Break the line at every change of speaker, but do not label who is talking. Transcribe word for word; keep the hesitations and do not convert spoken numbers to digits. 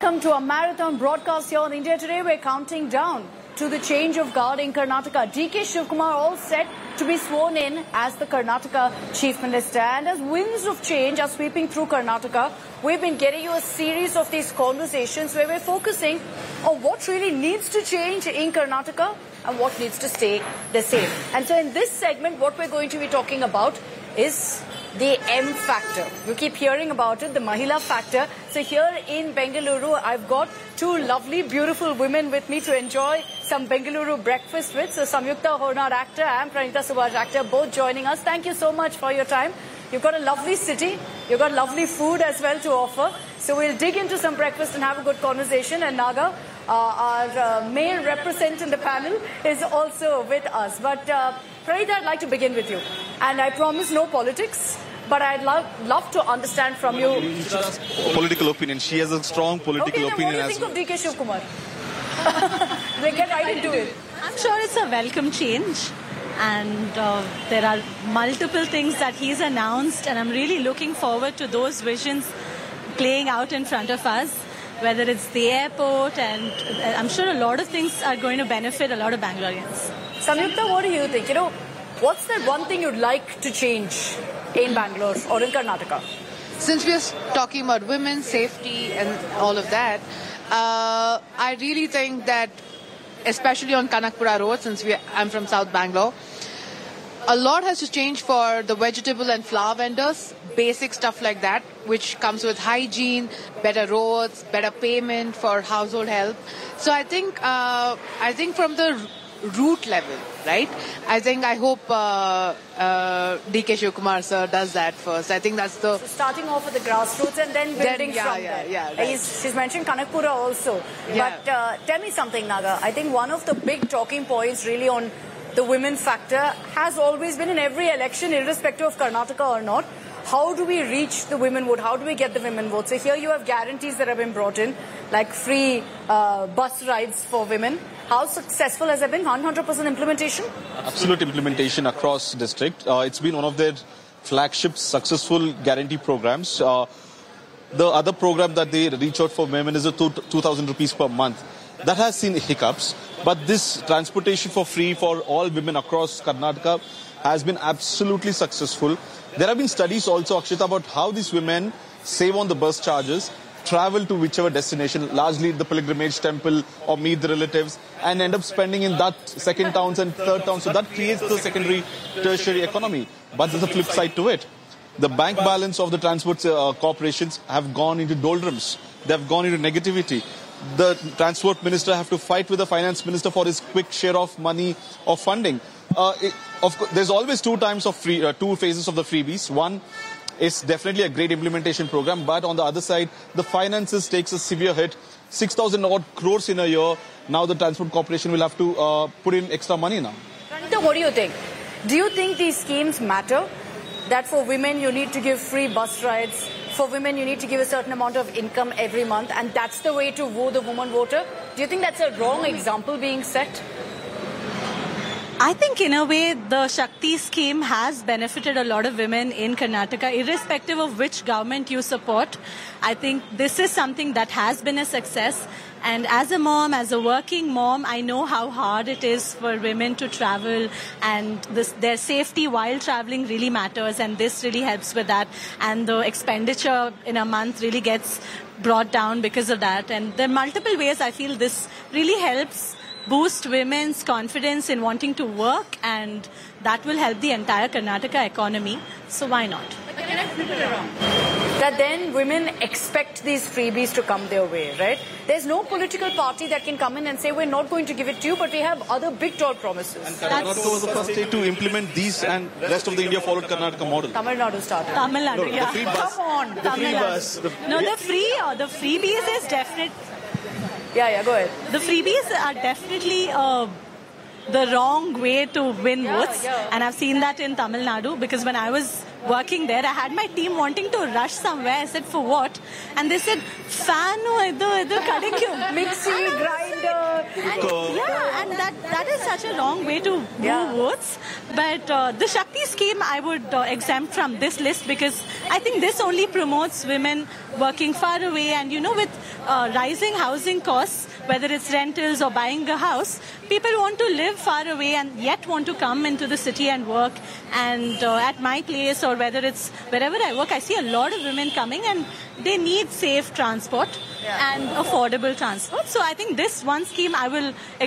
Welcome to a marathon broadcast here on India Today. We're counting down to the change of guard in Karnataka. D K Shivkumar all set to be sworn in as the Karnataka Chief Minister. And as winds of change are sweeping through Karnataka, we've been getting you a series of these conversations where we're focusing on what really needs to change in Karnataka and what needs to stay the same. And so in this segment, what we're going to be talking about is the M factor. You keep hearing about it, the Mahila factor. So here in Bengaluru, I've got two lovely, beautiful women with me to enjoy some Bengaluru breakfast with. So Samyukta Hornar, actor, and Pranita Subhash, actor, both joining us. Thank you so much for your time. You've got a lovely city. You've got lovely food as well to offer. So we'll dig into some breakfast and have a good conversation. And Naga, uh, our uh, male representative in the panel, is also with us. But uh, Pranita, I'd like to begin with you. And I promise no politics. But I'd love, love to understand from you.
Political opinion. She has a strong political
okay,
opinion.
Okay, what do you think of D K Shivkumar? They get right into it.
I'm sure it's a welcome change. And uh, there are multiple things that he's announced. And I'm really looking forward to those visions playing out in front of us. Whether it's the airport, and I'm sure a lot of things are going to benefit a lot of Bangaloreans.
Samyukta, what do you think? You know, what's that one thing you'd like to change in Bangalore or in Karnataka?
Since we're talking about women's safety and all of that, uh, I really think that, especially on Kanakpura Road, since we, I'm from South Bangalore, a lot has to change for the vegetable and flower vendors, basic stuff like that, which comes with hygiene, better roads, better payment for household help. So I think, uh, I think from the root level, right? I think, I hope uh, uh, D K Shivkumar sir does that first. I think that's the...
So starting off with the grassroots and then building
then, yeah,
from
yeah,
there.
Yeah, right.
He's, she's mentioned Kanakpura also.
Yeah.
But uh, tell me something, Naga. I think one of the big talking points really on the women factor has always been in every election, irrespective of Karnataka or not. How do we reach the women vote? How do we get the women vote? So here you have guarantees that have been brought in, like free uh, bus rides for women. How successful has it been? one hundred percent implementation?
Absolute implementation across district. Uh, it's been one of their flagship successful guarantee programs. Uh, the other program that they reach out for women is a two thousand rupees per month. That has seen hiccups, but this transportation for free for all women across Karnataka has been absolutely successful. There have been studies also, Akshita, about how these women save on the bus charges, travel to whichever destination, largely the pilgrimage temple or meet the relatives, and end up spending in that second towns and third towns. So that creates the secondary, tertiary economy. But there's a flip side to it. The bank balance of the transport uh, corporations have gone into doldrums. They have gone into negativity. The transport minister have to fight with the finance minister for his quick share of money or funding. Uh, it, of course, there's always two times of free, uh, two phases of the freebies. One is definitely a great implementation program, but on the other side, the finances takes a severe hit. six thousand odd crores in a year. Now the transport corporation will have to uh, put in extra money now.
Pranita, what do you think? Do you think these schemes matter? That for women you need to give free bus rides, for women you need to give a certain amount of income every month, and that's the way to woo the woman voter? Do you think that's a wrong example being set?
I think in a way the Shakti scheme has benefited a lot of women in Karnataka, irrespective of which government you support. I think this is something that has been a success. And as a mom, as a working mom, I know how hard it is for women to travel, and this, their safety while traveling really matters, and this really helps with that. And the expenditure in a month really gets brought down because of that. And there are multiple ways I feel this really helps boost women's confidence in wanting to work, and that will help the entire Karnataka economy. So why not?
But can I flip it around? That then women expect these freebies to come their way, right? There's no political party that can come in and say, we're not going to give it to you, but we have other big tall promises.
And Karnataka was the first state to implement these, and rest of the India followed Karnataka model.
Tamil Nadu started.
Tamil Nadu,
no,
yeah.
The free bus.
Come on.
The
Tamil
free
Nadu.
bus. The,
no, the free or the freebies is definite.
Yeah, yeah, go ahead.
The freebies are definitely uh, the wrong way to win
Yeah,
votes.
yeah.
And I've seen that in Tamil Nadu, because when I was working there, I had my team wanting to rush somewhere. I said, for what? And they said, fan ho idu idu kadikyu.
Mixi, grind. and, uh,
And, yeah, and that, that is such a wrong way to move
Yeah.
votes. But uh, the Shakti scheme I would uh, exempt from this list because I think this only promotes women working far away. And, you know, with uh, rising housing costs, whether it's rentals or buying a house, people want to live far away and yet want to come into the city and work. And uh, at my place or whether it's wherever I work, I see a lot of women coming and they need safe transport
Yeah.
and affordable transport. So I think this one scheme I will